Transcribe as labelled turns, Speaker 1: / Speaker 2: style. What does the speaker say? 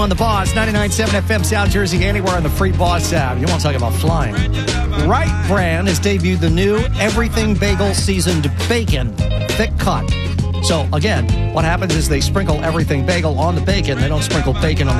Speaker 1: On the Boss, 99.7 FM, South Jersey, anywhere on the free Boss app. You want to talk about flying. Wright Brand has debuted the new Everything Bagel Seasoned Bacon Thick Cut. So, again, what happens is they sprinkle Everything Bagel on the bacon. They don't sprinkle bacon on the